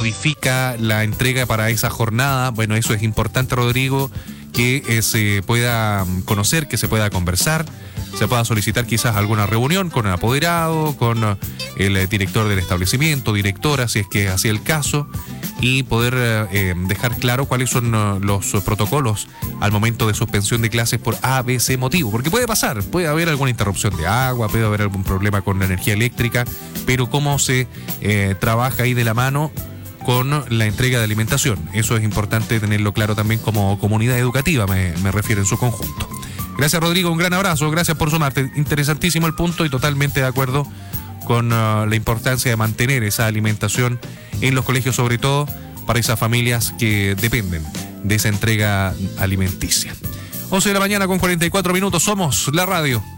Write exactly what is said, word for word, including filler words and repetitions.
modifica la entrega para esa jornada. Bueno, eso es importante, Rodrigo, que eh, se pueda conocer, que se pueda conversar, se pueda solicitar quizás alguna reunión con el apoderado, con el director del establecimiento, directora, si es que es así el caso, y poder eh, dejar claro cuáles son uh, los protocolos al momento de suspensión de clases por A, B, C motivo. Porque puede pasar, puede haber alguna interrupción de agua, puede haber algún problema con la energía eléctrica, pero cómo se eh, trabaja ahí de la mano con la entrega de alimentación. Eso es importante tenerlo claro también como comunidad educativa, me, me refiero en su conjunto. Gracias, Rodrigo, un gran abrazo, gracias por sumarte. Interesantísimo el punto y totalmente de acuerdo con uh, la importancia de mantener esa alimentación en los colegios, sobre todo para esas familias que dependen de esa entrega alimenticia. once de la mañana con cuarenta y cuatro minutos, somos la radio.